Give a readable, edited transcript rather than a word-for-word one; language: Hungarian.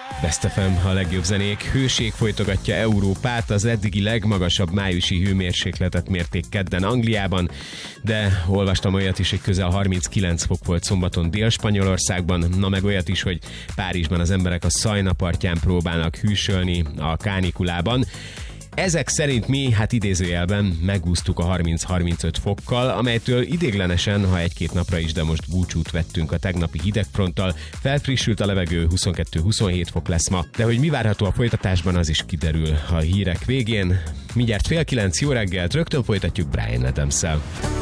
Best FM, a legjobb zenék. Hőség folytogatja Európát, az eddigi legmagasabb májusi hőmérsékletet mérték kedden Angliában, de olvastam olyat is, hogy közel 39 fok volt szombaton Dél-Spanyolországban, na meg olyat is, hogy Párizsban az emberek a Szajna partján próbálnak hűsölni a kánikulában. Ezek szerint mi, idézőjelben megúsztuk a 30-35 fokkal, amelytől idéglenesen, ha egy-két napra is, de most búcsút vettünk a tegnapi hidegfronttal, felfrissült a levegő, 22-27 fok lesz ma, de hogy mi várható a folytatásban, az is kiderül a hírek végén. Mindjárt 8:30, jó reggelt, rögtön folytatjuk Bryan Adams-szel.